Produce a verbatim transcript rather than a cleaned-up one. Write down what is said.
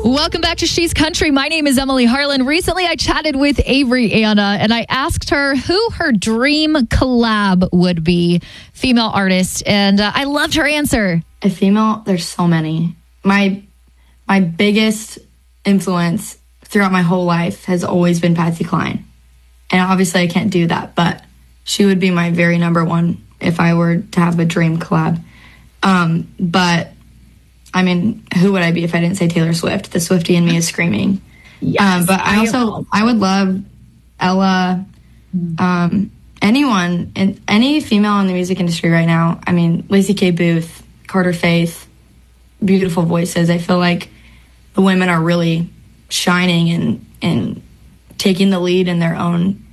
Welcome back to She's Country. My name is Emily Harlan. Recently, I chatted with Avery Anna, and I asked her who her dream collab would be, female artist, and uh, I loved her answer. A female, there's so many. My my biggest influence throughout my whole life has always been Patsy Cline. And obviously I can't do that, but she would be my very number one if I were to have a dream collab. Um, but, I mean, who would I be if I didn't say Taylor Swift? The Swiftie in me is screaming. Yes, um, but I also, I would love Ella, um, anyone, and any female in the music industry right now. I mean, Lacey K. Booth, Carter Faith, beautiful voices. I feel like the women are really shining and, and taking the lead in their own